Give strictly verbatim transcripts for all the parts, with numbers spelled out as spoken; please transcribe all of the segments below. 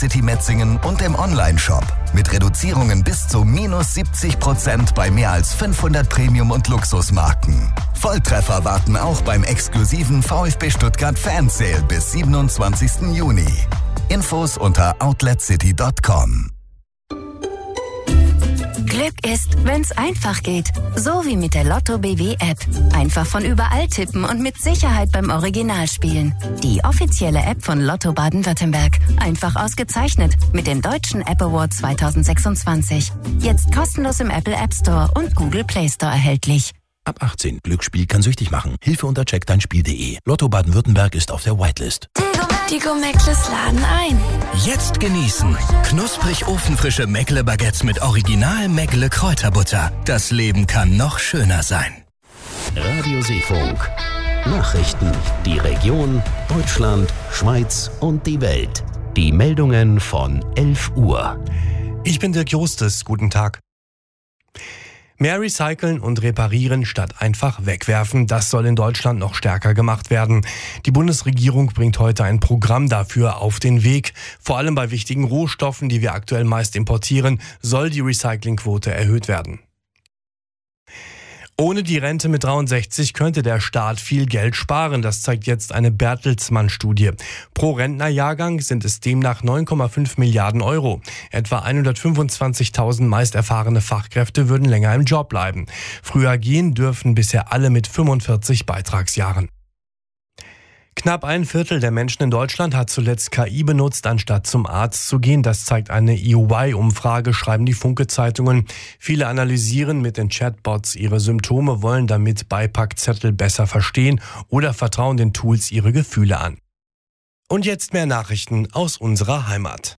City Metzingen und im Onlineshop. Mit Reduzierungen bis zu minus siebzig Prozent bei mehr als fünfhundert Premium- und Luxusmarken. Volltreffer warten auch beim exklusiven VfB Stuttgart Fansale bis siebenundzwanzigsten Juni. Infos unter outlet city punkt com. Glück ist, wenn's einfach geht. So wie mit der Lotto B W App. Einfach von überall tippen und mit Sicherheit beim Original spielen. Die offizielle App von Lotto Baden-Württemberg. Einfach ausgezeichnet mit dem Deutschen App Award zweitausendsechsundzwanzig. Jetzt kostenlos im Apple App Store und Google Play Store erhältlich. Ab achtzehn. Glücksspiel kann süchtig machen. Hilfe unter check dein spiel punkt de. Lotto Baden-Württemberg ist auf der Whitelist. Die Go-Meckles laden ein. Jetzt genießen. Knusprig ofenfrische Meckle-Baguettes mit Original Meckle Kräuterbutter. Das Leben kann noch schöner sein. Radio Seefunk. Nachrichten. Die Region, Deutschland, Schweiz und die Welt. Die Meldungen von elf Uhr. Ich bin Dirk Jostes. Guten Tag. Mehr recyceln und reparieren statt einfach wegwerfen, das soll in Deutschland noch stärker gemacht werden. Die Bundesregierung bringt heute ein Programm dafür auf den Weg. Vor allem bei wichtigen Rohstoffen, die wir aktuell meist importieren, soll die Recyclingquote erhöht werden. Ohne die Rente mit dreiundsechzig könnte der Staat viel Geld sparen. Das zeigt jetzt eine Bertelsmann-Studie. Pro Rentnerjahrgang sind es demnach neun Komma fünf Milliarden Euro. Etwa hundertfünfundzwanzigtausend meist erfahrene Fachkräfte würden länger im Job bleiben. Früher gehen dürfen bisher alle mit fünfundvierzig Beitragsjahren. Knapp ein Viertel der Menschen in Deutschland hat zuletzt K I benutzt, anstatt zum Arzt zu gehen. Das zeigt eine E Y-Umfrage, schreiben die Funke-Zeitungen. Viele analysieren mit den Chatbots ihre Symptome, wollen damit Beipackzettel besser verstehen oder vertrauen den Tools ihre Gefühle an. Und jetzt mehr Nachrichten aus unserer Heimat.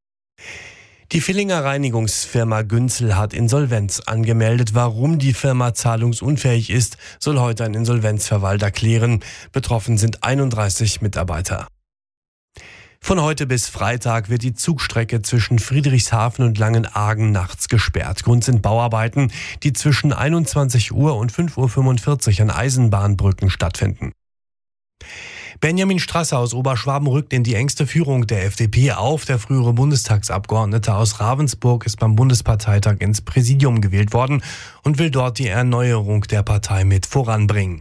Die Villinger Reinigungsfirma Günzel hat Insolvenz angemeldet. Warum die Firma zahlungsunfähig ist, soll heute ein Insolvenzverwalter klären. Betroffen sind einunddreißig Mitarbeiter. Von heute bis Freitag wird die Zugstrecke zwischen Friedrichshafen und Langenargen nachts gesperrt. Grund sind Bauarbeiten, die zwischen einundzwanzig Uhr und fünf Uhr fünfundvierzig an Eisenbahnbrücken stattfinden. Benjamin Strasser aus Oberschwaben rückt in die engste Führung der F D P auf. Der frühere Bundestagsabgeordnete aus Ravensburg ist beim Bundesparteitag ins Präsidium gewählt worden und will dort die Erneuerung der Partei mit voranbringen.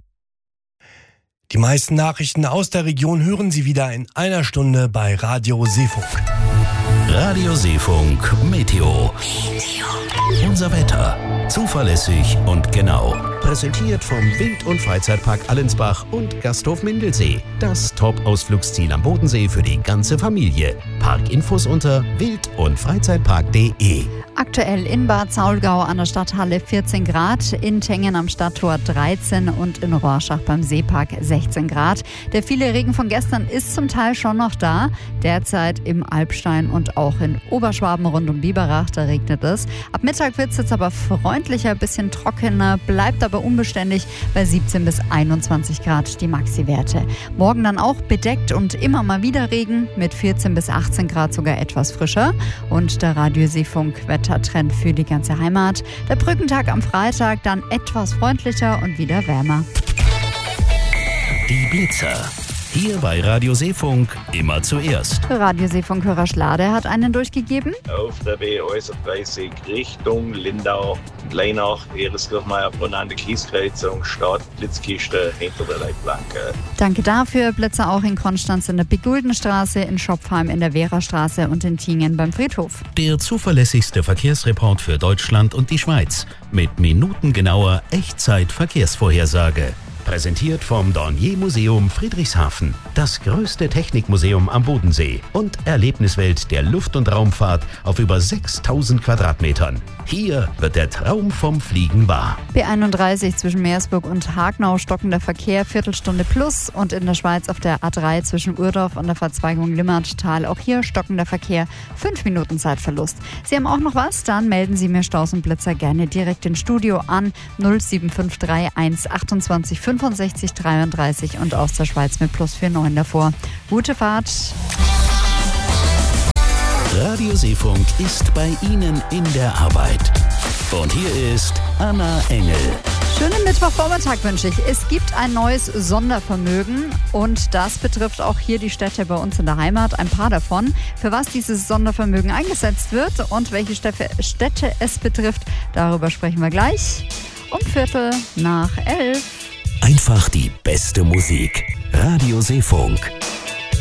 Die meisten Nachrichten aus der Region hören Sie wieder in einer Stunde bei Radio Seefunk. Radio Seefunk Meteo. Unser Wetter. Zuverlässig und genau. Präsentiert vom Wild- und Freizeitpark Allensbach und Gasthof Mindelsee. Das Top-Ausflugsziel am Bodensee für die ganze Familie. Parkinfos unter wild- und freizeitpark punkt de. Aktuell in Bad Saulgau an der Stadthalle vierzehn Grad, in Tengen am Stadttor dreizehn und in Rorschach beim Seepark sechzehn Grad. Der viele Regen von gestern ist zum Teil schon noch da. Derzeit im Alpstein und auch in Oberschwaben rund um Biberach, da regnet es. Ab Mittag wird es jetzt aber freundlicher, bisschen trockener, bleibt aber unbeständig bei siebzehn bis einundzwanzig Grad die Maxi-Werte. Morgen dann auch bedeckt und immer mal wieder Regen, mit vierzehn bis achtzehn Grad sogar etwas frischer. Und der Radio Seefunk Wettertrend für die ganze Heimat. Der Brückentag am Freitag dann etwas freundlicher und wieder wärmer. Die Blitzer. Hier bei Radio Seefunk immer zuerst. Radio Seefunk-Hörer Schlade hat einen durchgegeben. Auf der B dreißig Richtung Lindau, Leinach, Ehreskirchmeier-Brunn an der Kieskreuzung, Start, Blitzkiste hinter der Leitplanke. Danke dafür. Blitzer auch in Konstanz in der Biguldenstraße, in Schopfheim in der Wehrastraße und in Tingen beim Friedhof. Der zuverlässigste Verkehrsreport für Deutschland und die Schweiz. Mit minutengenauer Echtzeit-Verkehrsvorhersage. Präsentiert vom Dornier-Museum Friedrichshafen, das größte Technikmuseum am Bodensee und Erlebniswelt der Luft- und Raumfahrt auf über sechstausend Quadratmetern. Hier wird der Traum vom Fliegen wahr. B einunddreißig zwischen Meersburg und Hagnau stockender Verkehr, Viertelstunde plus, und in der Schweiz auf der A drei zwischen Urdorf und der Verzweigung Limmertal, auch hier stockender Verkehr, fünf Minuten Zeitverlust. Sie haben auch noch was? Dann melden Sie mir Staus und Blitzer gerne direkt ins Studio an null sieben fünf drei eins achtundzwanzig fünfundsechzig dreiunddreißig und aus der Schweiz mit plus neunundvierzig davor. Gute Fahrt! Radio Seefunk ist bei Ihnen in der Arbeit. Und hier ist Anna Engel. Schönen Mittwochvormittag wünsche ich. Es gibt ein neues Sondervermögen und das betrifft auch hier die Städte bei uns in der Heimat, ein paar davon. Für was dieses Sondervermögen eingesetzt wird und welche Städte es betrifft, darüber sprechen wir gleich um Viertel nach elf. Einfach die beste Musik. Radio Seefunk.